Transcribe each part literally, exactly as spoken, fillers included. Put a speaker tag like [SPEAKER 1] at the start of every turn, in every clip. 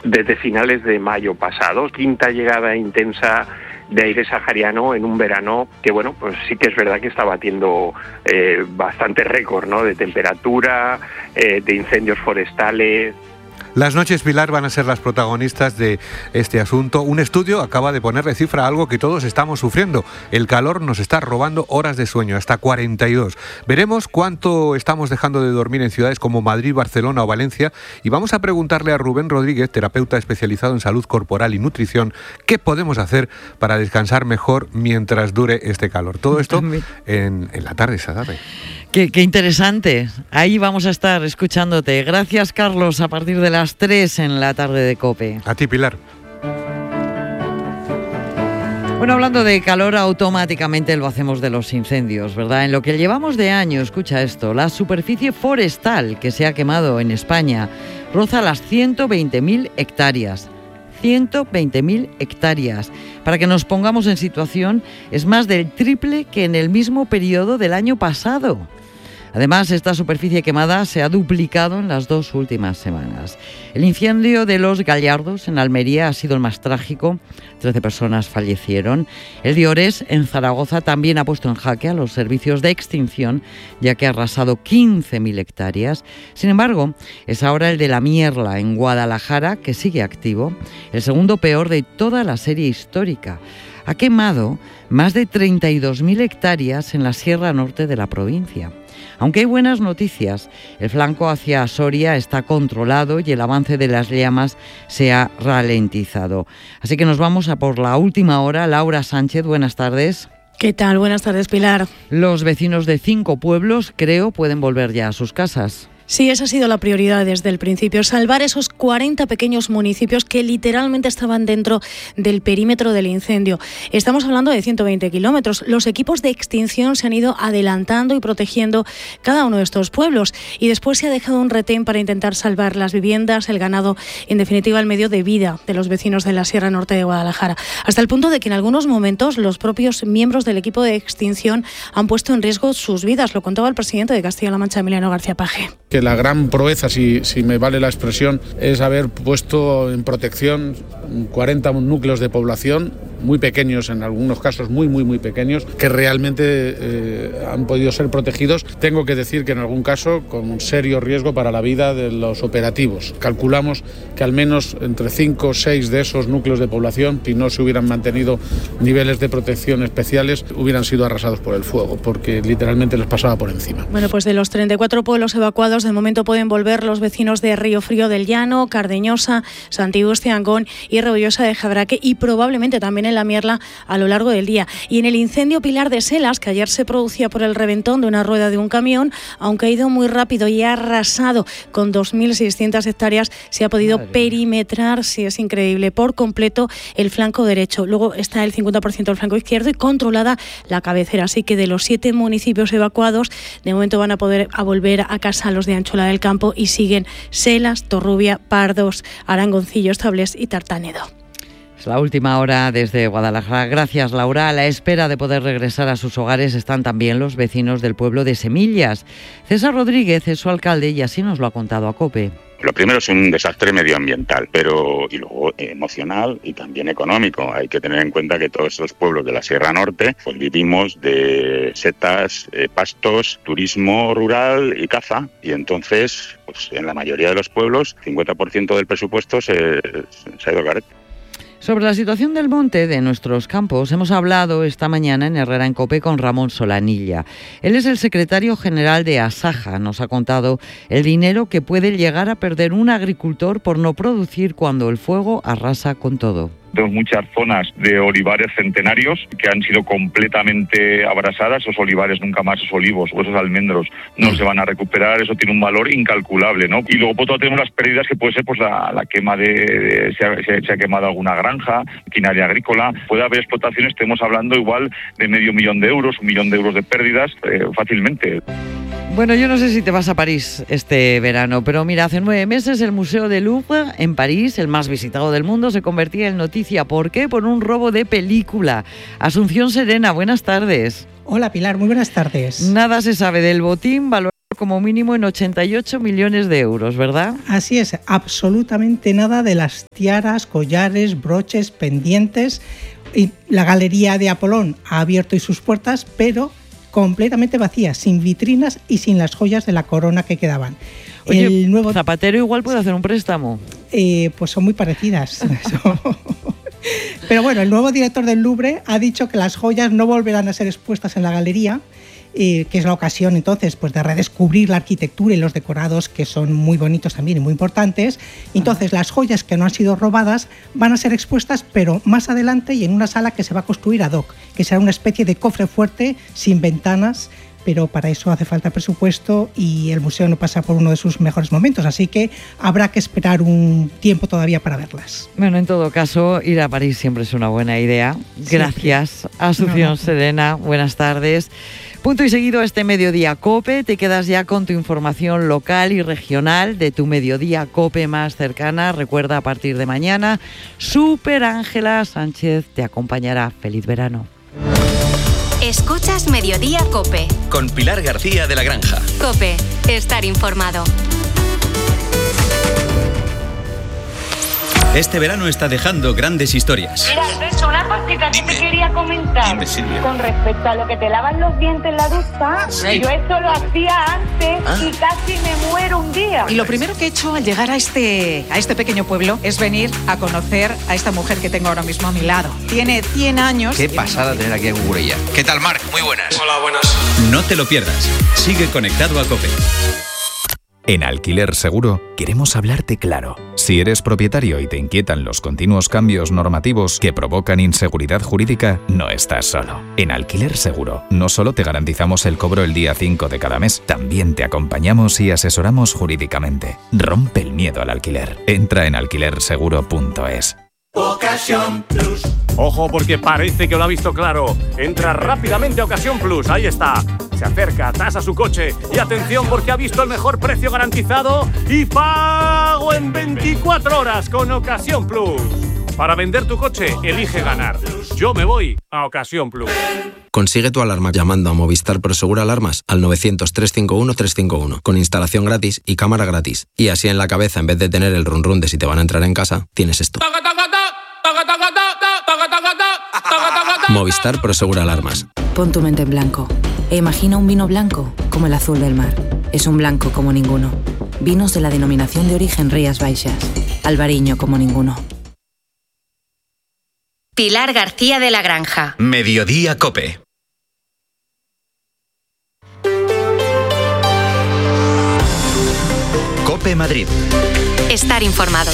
[SPEAKER 1] desde finales de mayo pasado. Quinta llegada intensa de aire sahariano en un verano que, bueno, pues sí que es verdad que está batiendo eh, bastante récord, ¿no?, de temperatura, eh, de incendios forestales.
[SPEAKER 2] Las noches, Pilar, van a ser las protagonistas de este asunto. Un estudio acaba de ponerle cifra a algo que todos estamos sufriendo. El calor nos está robando horas de sueño, hasta cuarenta y dos. Veremos cuánto estamos dejando de dormir en ciudades como Madrid, Barcelona o Valencia, y vamos a preguntarle a Rubén Rodríguez, terapeuta especializado en salud corporal y nutrición, qué podemos hacer para descansar mejor mientras dure este calor. Todo esto en, en la tarde, esa tarde.
[SPEAKER 3] Qué, qué interesante. Ahí vamos a estar escuchándote. Gracias, Carlos, a partir de las tres en la tarde de COPE.
[SPEAKER 2] A ti, Pilar.
[SPEAKER 3] Bueno, hablando de calor, automáticamente lo hacemos de los incendios, ¿verdad? En lo que llevamos de año, escucha esto, la superficie forestal que se ha quemado en España roza las ciento veinte mil hectáreas. ciento veinte mil hectáreas. Para que nos pongamos en situación, es más del triple que en el mismo periodo del año pasado. Además, esta superficie quemada se ha duplicado en las dos últimas semanas. El incendio de Los Gallardos, en Almería, ha sido el más trágico. trece personas fallecieron. El de Orés, en Zaragoza, también ha puesto en jaque a los servicios de extinción, ya que ha arrasado quince mil hectáreas. Sin embargo, es ahora el de La Mierla, en Guadalajara, que sigue activo, el segundo peor de toda la serie histórica. Ha quemado más de treinta y dos mil hectáreas en la Sierra Norte de la provincia. Aunque hay buenas noticias, el flanco hacia Soria está controlado y el avance de las llamas se ha ralentizado. Así que nos vamos a por la última hora. Laura Sánchez, buenas tardes.
[SPEAKER 4] ¿Qué tal? Buenas tardes, Pilar.
[SPEAKER 3] Los vecinos de cinco pueblos, creo, pueden volver ya a sus casas.
[SPEAKER 4] Sí, esa ha sido la prioridad desde el principio, salvar esos cuarenta pequeños municipios que literalmente estaban dentro del perímetro del incendio. Estamos hablando de ciento veinte kilómetros. Los equipos de extinción se han ido adelantando y protegiendo cada uno de estos pueblos y después se ha dejado un retén para intentar salvar las viviendas, el ganado, en definitiva el medio de vida de los vecinos de la Sierra Norte de Guadalajara. Hasta el punto de que en algunos momentos los propios miembros del equipo de extinción han puesto en riesgo sus vidas. Lo contaba el presidente de Castilla-La Mancha, Emiliano García Paje.
[SPEAKER 5] Que la gran proeza, si, si me vale la expresión, es haber puesto en protección cuarenta núcleos de población, muy pequeños, en algunos casos muy, muy, muy pequeños, que realmente eh, han podido ser protegidos. Tengo que decir que en algún caso con un serio riesgo para la vida de los operativos. Calculamos que al menos entre cinco o seis de esos núcleos de población, si no se hubieran mantenido niveles de protección especiales, hubieran sido arrasados por el fuego, porque literalmente les pasaba por encima.
[SPEAKER 4] Bueno, pues de los treinta y cuatro pueblos evacuados, de momento pueden volver los vecinos de Río Frío del Llano, Cardeñosa, Santigüste, Angón y Rebollosa de Jabraque, y probablemente también en La Mierla a lo largo del día. Y en el incendio Pilar de Selas, que ayer se producía por el reventón de una rueda de un camión, aunque ha ido muy rápido y ha arrasado con dos mil seiscientas hectáreas, se ha podido Madre perimetrar, sí, es increíble, por completo el flanco derecho. Luego está el cincuenta por ciento del flanco izquierdo y controlada la cabecera. Así que de los siete municipios evacuados, de momento van a poder a volver a casa los de Anchola del Campo y siguen Selas, Torrubia, Pardos, Arangoncillo, Estables y Tartanedo.
[SPEAKER 3] Es la última hora desde Guadalajara. Gracias, Laura. A la espera de poder regresar a sus hogares están también los vecinos del pueblo de Semillas. César Rodríguez es su alcalde y así nos lo ha contado a COPE.
[SPEAKER 6] Lo primero es un desastre medioambiental, pero y luego emocional y también económico. Hay que tener en cuenta que todos esos pueblos de la Sierra Norte pues vivimos de setas, eh, pastos, turismo rural y caza. Y entonces, pues en la mayoría de los pueblos, cincuenta por ciento del presupuesto se, se ha ido carete.
[SPEAKER 3] Sobre la situación del monte de nuestros campos hemos hablado esta mañana en Herrera en COPE con Ramón Solanilla. Él es el secretario general de Asaja. Nos ha contado el dinero que puede llegar a perder un agricultor por no producir cuando el fuego arrasa con todo.
[SPEAKER 7] Tenemos muchas zonas de olivares centenarios que han sido completamente abrasadas. Esos olivares nunca más, esos olivos o esos almendros no se van a recuperar. Eso tiene un valor incalculable, ¿no? Y luego por otro lado tenemos las pérdidas que puede ser pues la, la quema de, de se, ha, se, se ha quemado alguna granja, maquinaria agrícola. Puede haber explotaciones, estamos hablando igual de medio millón de euros, un millón de euros de pérdidas eh, fácilmente.
[SPEAKER 3] Bueno, yo no sé si te vas a París este verano, pero mira, hace nueve meses el Museo del Louvre en París, el más visitado del mundo, se convertía en noticia. ¿Por qué? Por un robo de película. Asunción Serena, buenas tardes.
[SPEAKER 8] Hola Pilar, muy buenas tardes.
[SPEAKER 3] Nada se sabe del botín, valorado como mínimo en ochenta y ocho millones de euros, ¿verdad?
[SPEAKER 8] Así es, absolutamente nada de las tiaras, collares, broches, pendientes. Y la galería de Apolón ha abierto sus puertas, pero completamente vacía, sin vitrinas y sin las joyas de la corona que quedaban.
[SPEAKER 3] Oye,
[SPEAKER 8] el nuevo
[SPEAKER 3] Zapatero igual puede hacer un préstamo.
[SPEAKER 8] Eh, pues son muy parecidas. Pero bueno, el nuevo director del Louvre ha dicho que las joyas no volverán a ser expuestas en la galería, eh, que es la ocasión entonces pues de redescubrir la arquitectura y los decorados, que son muy bonitos también y muy importantes. Entonces las joyas que no han sido robadas van a ser expuestas, pero más adelante y en una sala que se va a construir ad hoc, que será una especie de cofre fuerte sin ventanas, pero para eso hace falta presupuesto y el museo no pasa por uno de sus mejores momentos, así que habrá que esperar un tiempo todavía para verlas.
[SPEAKER 3] Bueno, en todo caso, ir a París siempre es una buena idea. Gracias, sí. Asunción no, no. Serena, buenas tardes. Punto y seguido este Mediodía COPE, te quedas ya con tu información local y regional de tu Mediodía COPE más cercana. Recuerda, a partir de mañana, Super Ángela Sánchez te acompañará. Feliz verano.
[SPEAKER 9] Escuchas Mediodía COPE.
[SPEAKER 10] Con Pilar García de la Granja.
[SPEAKER 9] COPE, estar informado.
[SPEAKER 10] Este verano está dejando grandes historias.
[SPEAKER 11] Mira, Alberto, una cosita que te quería comentar.
[SPEAKER 10] Dime, Silvia.
[SPEAKER 11] Con respecto a lo que te lavan los dientes en la ducha, sí. Yo esto lo hacía antes ¿Ah? y casi me muero un día.
[SPEAKER 12] Y lo primero que he hecho al llegar a este, a este pequeño pueblo es venir a conocer a esta mujer que tengo ahora mismo a mi lado. Tiene cien años.
[SPEAKER 10] Qué pasada tener aquí a Gugurella. ¿Qué tal, Marc? Muy buenas.
[SPEAKER 13] Hola, buenas.
[SPEAKER 10] No te lo pierdas. Sigue conectado a COPE.
[SPEAKER 14] En Alquiler Seguro queremos hablarte claro. Si eres propietario y te inquietan los continuos cambios normativos que provocan inseguridad jurídica, no estás solo. En Alquiler Seguro no solo te garantizamos el cobro el día cinco de cada mes, también te acompañamos y asesoramos jurídicamente. Rompe el miedo al alquiler. Entra en alquiler seguro punto es.
[SPEAKER 15] Ocasión Plus. Ojo, porque parece que lo ha visto claro. Entra rápidamente a Ocasión Plus, ahí está. Se acerca, tasa su coche y atención porque ha visto el mejor precio garantizado y pago en veinticuatro horas con Ocasión Plus. Para vender tu coche, elige ganar. Yo me voy a Ocasión Plus.
[SPEAKER 16] Consigue tu alarma llamando a Movistar Prosegur Alarmas al novecientos, trescientos cincuenta y uno, trescientos cincuenta y uno con instalación gratis y cámara gratis. Y así en la cabeza, en vez de tener el run run de si te van a entrar en casa, tienes esto. Movistar Prosegur Alarmas.
[SPEAKER 17] Pon tu mente en blanco e imagina un vino blanco como el azul del mar. Es un blanco como ninguno. Vinos de la denominación de origen Rías Baixas. Albariño como ninguno.
[SPEAKER 9] Pilar García de la Granja.
[SPEAKER 10] Mediodía COPE. COPE Madrid.
[SPEAKER 9] Estar informado.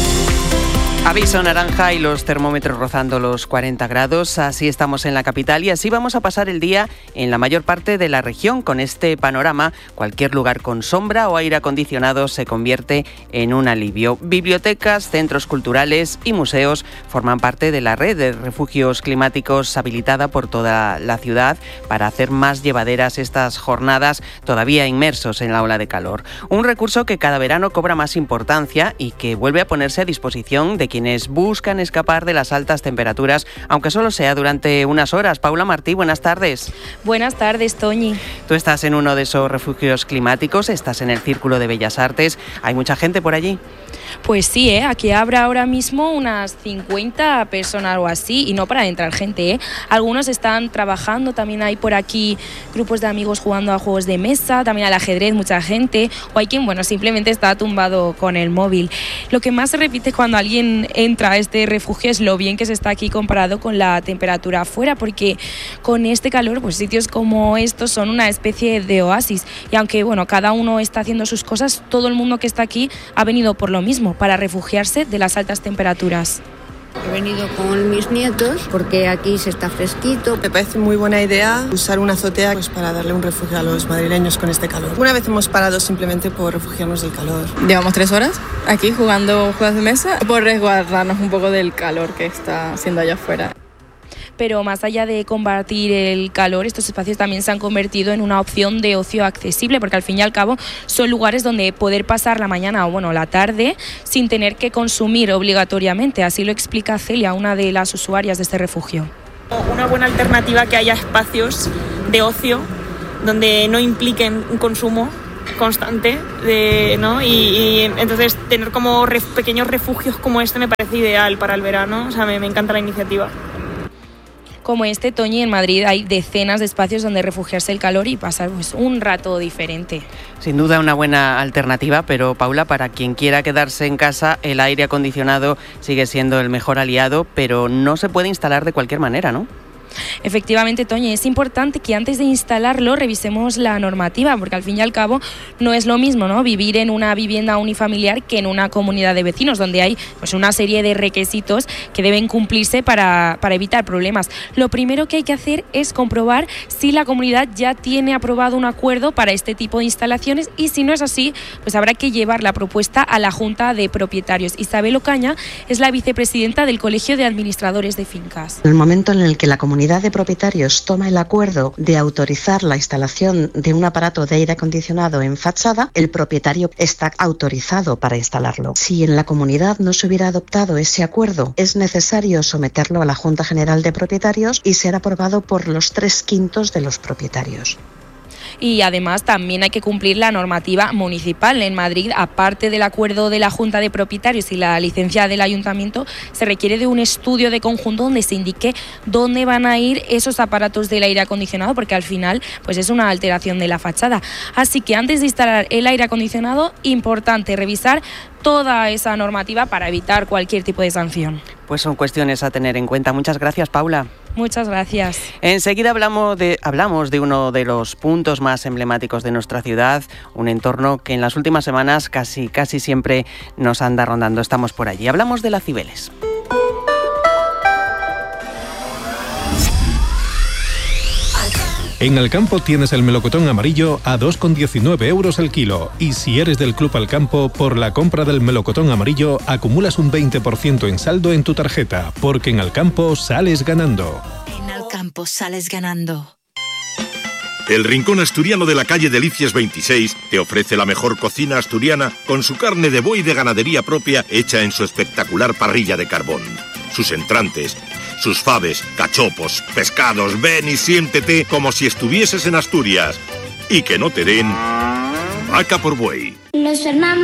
[SPEAKER 18] Aviso naranja y los termómetros rozando los cuarenta grados, así estamos en la capital y así vamos a pasar el día en la mayor parte de la región. Con este panorama, cualquier lugar con sombra o aire acondicionado se convierte en un alivio. Bibliotecas, centros culturales y museos forman parte de la red de refugios climáticos habilitada por toda la ciudad para hacer más llevaderas estas jornadas todavía inmersos en la ola de calor. Un recurso que cada verano cobra más importancia y que vuelve a ponerse a disposición de quienes buscan escapar de las altas temperaturas, aunque solo sea durante unas horas. Paula Martí, buenas tardes.
[SPEAKER 19] Buenas tardes, Toñi.
[SPEAKER 18] Tú estás en uno de esos refugios climáticos, estás en el Círculo de Bellas Artes. ¿Hay mucha gente por allí?
[SPEAKER 19] Pues sí, ¿eh? Aquí habrá ahora mismo unas cincuenta personas o así, y no para entrar gente, ¿eh? Algunos están trabajando, también hay por aquí grupos de amigos jugando a juegos de mesa, también al ajedrez, mucha gente, o hay quien, bueno, simplemente está tumbado con el móvil. Lo que más se repite cuando alguien entra a este refugio es lo bien que se está aquí comparado con la temperatura afuera, porque con este calor, pues sitios como estos son una especie de oasis, y aunque, bueno, cada uno está haciendo sus cosas, todo el mundo que está aquí ha venido por lo mismo, para refugiarse de las altas temperaturas.
[SPEAKER 20] He venido con mis nietos porque aquí se está fresquito.
[SPEAKER 21] Me parece muy buena idea usar una azotea pues, para darle un refugio a los madrileños con este calor. Una vez hemos parado simplemente por refugiarnos del calor.
[SPEAKER 22] Llevamos tres horas aquí jugando juegos de mesa por resguardarnos un poco del calor que está haciendo allá afuera.
[SPEAKER 19] Pero más allá de combatir el calor, estos espacios también se han convertido en una opción de ocio accesible, porque al fin y al cabo son lugares donde poder pasar la mañana o bueno, la tarde sin tener que consumir obligatoriamente. Así lo explica Celia, una de las usuarias de este refugio.
[SPEAKER 23] Una buena alternativa que haya espacios de ocio donde no impliquen un consumo
[SPEAKER 1] constante, de, ¿no? Y, y entonces tener como ref, pequeños refugios como este me parece ideal para el verano, o sea, me, me encanta la iniciativa.
[SPEAKER 19] Como este, Toñi, en Madrid hay decenas de espacios donde refugiarse el calor y pasar pues, un rato diferente.
[SPEAKER 18] Sin duda una buena alternativa, pero Paula, para quien quiera quedarse en casa, el aire acondicionado sigue siendo el mejor aliado, pero no se puede instalar de cualquier manera, ¿no?
[SPEAKER 19] Efectivamente, Toñi, es importante que antes de instalarlo revisemos la normativa, porque al fin y al cabo no es lo mismo, ¿no?, vivir en una vivienda unifamiliar que en una comunidad de vecinos, donde hay pues una serie de requisitos que deben cumplirse para, para evitar problemas. Lo primero que hay que hacer es comprobar si la comunidad ya tiene aprobado un acuerdo para este tipo de instalaciones, y si no es así, pues habrá que llevar la propuesta a la Junta de Propietarios. Isabel Ocaña es la vicepresidenta del Colegio de Administradores de Fincas.
[SPEAKER 13] En el momento en el que la comunidad de propietarios toma el acuerdo de autorizar la instalación de un aparato de aire acondicionado en fachada, el propietario está autorizado para instalarlo. Si en la comunidad no se hubiera adoptado ese acuerdo, es necesario someterlo a la Junta General de Propietarios y ser aprobado por los tres quintos de los propietarios.
[SPEAKER 19] Y además también hay que cumplir la normativa municipal. En Madrid, aparte del acuerdo de la Junta de Propietarios y la licencia del Ayuntamiento, se requiere de un estudio de conjunto donde se indique dónde van a ir esos aparatos del aire acondicionado, porque al final pues es una alteración de la fachada. Así que antes de instalar el aire acondicionado, importante revisar toda esa normativa para evitar cualquier tipo de sanción.
[SPEAKER 18] Pues son cuestiones a tener en cuenta. Muchas gracias, Paula.
[SPEAKER 19] Muchas gracias.
[SPEAKER 18] Enseguida hablamos de, hablamos de uno de los puntos más emblemáticos de nuestra ciudad, un entorno que en las últimas semanas casi, casi siempre nos anda rondando. Estamos por allí. Hablamos de la Cibeles.
[SPEAKER 23] En Alcampo tienes el melocotón amarillo a dos con diecinueve euros el kilo. Y si eres del Club Alcampo, por la compra del melocotón amarillo acumulas un veinte por ciento en saldo en tu tarjeta, porque en Alcampo sales ganando.
[SPEAKER 24] En Alcampo sales ganando.
[SPEAKER 25] El Rincón Asturiano de la calle Delicias veintiséis te ofrece la mejor cocina asturiana con su carne de buey de ganadería propia hecha en su espectacular parrilla de carbón. Sus entrantes, sus faves, cachopos, pescados, ven y siéntete como si estuvieses en Asturias. Y que no te den vaca por buey.
[SPEAKER 26] Los hermanos